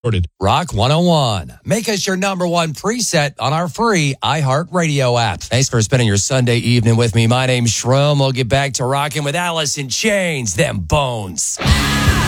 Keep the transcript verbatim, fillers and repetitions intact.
recorded. Rock one oh one. Make us your number one preset on our free iHeartRadio app. Thanks for spending your Sunday evening with me. My name's Shroom. We'll get back to rocking with Alice in Chains, them bones.